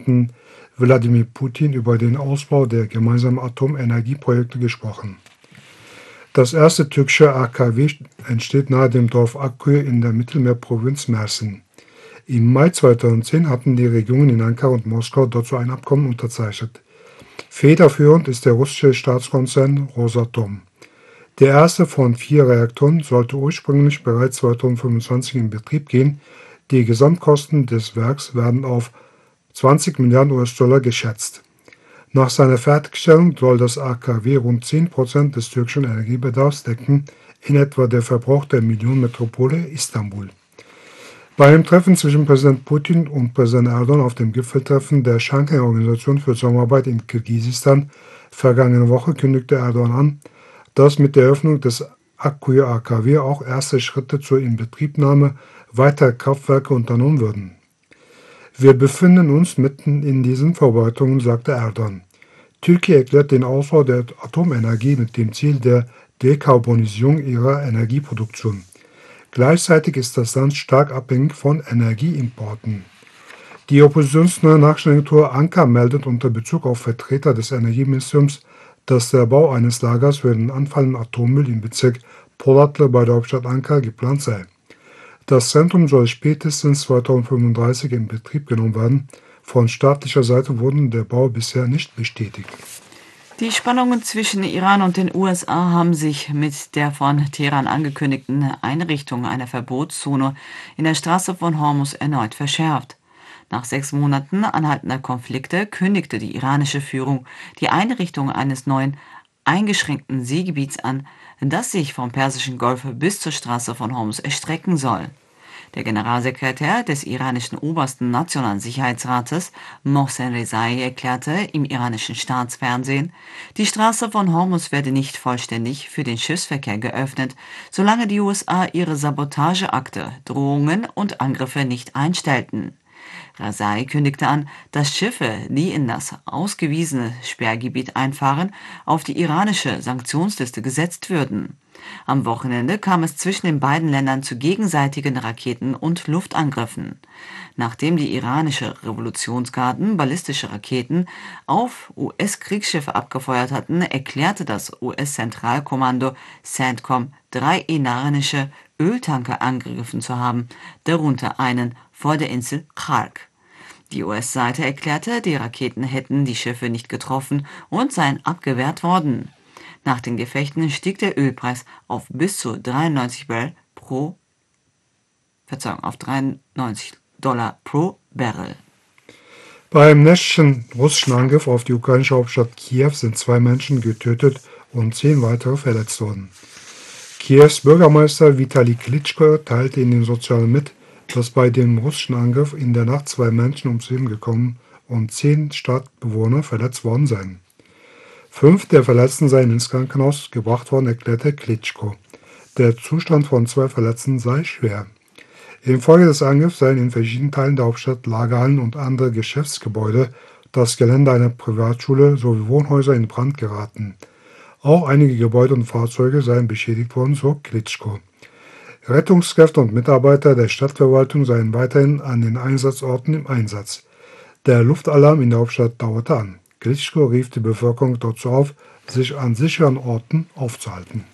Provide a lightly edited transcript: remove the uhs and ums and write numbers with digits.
Präsidenten Wladimir Putin über den Ausbau der gemeinsamen Atomenergieprojekte gesprochen. Das erste türkische AKW entsteht nahe dem Dorf Akkuyu in der Mittelmeerprovinz Mersin. Im Mai 2010 hatten die Regierungen in Ankara und Moskau dazu ein Abkommen unterzeichnet. Federführend ist der russische Staatskonzern Rosatom. Der erste von 4 Reaktoren sollte ursprünglich bereits 2025 in Betrieb gehen. Die Gesamtkosten des Werks werden auf 20 Milliarden US-Dollar geschätzt. Nach seiner Fertigstellung soll das AKW rund 10% des türkischen Energiebedarfs decken, in etwa der Verbrauch der Millionenmetropole Istanbul. Bei einem Treffen zwischen Präsident Putin und Präsident Erdogan auf dem Gipfeltreffen der Schanghai-Organisation für Zusammenarbeit in Kirgisistan vergangene Woche kündigte Erdogan an, dass mit der Eröffnung des Akkuyu AKW auch erste Schritte zur Inbetriebnahme weiterer Kraftwerke unternommen würden. Wir befinden uns mitten in diesen Vorbereitungen, sagte Erdogan. Türkei erklärt den Ausbau der Atomenergie mit dem Ziel der Dekarbonisierung ihrer Energieproduktion. Gleichzeitig ist das Land stark abhängig von Energieimporten. Die oppositionsnahe Nachrichtenagentur Anka meldet unter Bezug auf Vertreter des Energieministeriums, dass der Bau eines Lagers für den anfallenden Atommüll im Bezirk Polatlı bei der Hauptstadt Ankara geplant sei. Das Zentrum soll spätestens 2035 in Betrieb genommen werden. Von staatlicher Seite wurde der Bau bisher nicht bestätigt. Die Spannungen zwischen Iran und den USA haben sich mit der von Teheran angekündigten Einrichtung einer Verbotszone in der Straße von Hormuz erneut verschärft. Nach 6 Monaten anhaltender Konflikte kündigte die iranische Führung die Einrichtung eines neuen eingeschränkten Seegebiets an, das sich vom Persischen Golf bis zur Straße von Hormuz erstrecken soll. Der Generalsekretär des iranischen Obersten Nationalen Sicherheitsrates, Mohsen Rezai, erklärte im iranischen Staatsfernsehen, die Straße von Hormuz werde nicht vollständig für den Schiffsverkehr geöffnet, solange die USA ihre Sabotageakte, Drohungen und Angriffe nicht einstellten. Rezai kündigte an, dass Schiffe, die in das ausgewiesene Sperrgebiet einfahren, auf die iranische Sanktionsliste gesetzt würden. Am Wochenende kam es zwischen den beiden Ländern zu gegenseitigen Raketen- und Luftangriffen. Nachdem die iranische Revolutionsgarden ballistische Raketen auf US-Kriegsschiffe abgefeuert hatten, erklärte das US-Zentralkommando CENTCOM 3 iranische Öltanker angegriffen zu haben, darunter einen vor der Insel Khark. Die US-Seite erklärte, die Raketen hätten die Schiffe nicht getroffen und seien abgewehrt worden. Nach den Gefechten stieg der Ölpreis auf bis zu 93 Dollar pro Barrel. Beim nächsten russischen Angriff auf die ukrainische Hauptstadt Kiew sind 2 Menschen getötet und 10 weitere verletzt worden. Kiews Bürgermeister Vitali Klitschko teilte in den Sozialen mit, dass bei dem russischen Angriff in der Nacht 2 Menschen ums Leben gekommen und 10 Stadtbewohner verletzt worden seien. 5 der Verletzten seien ins Krankenhaus gebracht worden, erklärte Klitschko. Der Zustand von 2 Verletzten sei schwer. Infolge des Angriffs seien in verschiedenen Teilen der Hauptstadt Lagerhallen und andere Geschäftsgebäude, das Gelände einer Privatschule sowie Wohnhäuser in Brand geraten. Auch einige Gebäude und Fahrzeuge seien beschädigt worden, so Klitschko. Rettungskräfte und Mitarbeiter der Stadtverwaltung seien weiterhin an den Einsatzorten im Einsatz. Der Luftalarm in der Hauptstadt dauerte an. Klitschko rief die Bevölkerung dazu auf, sich an sicheren Orten aufzuhalten.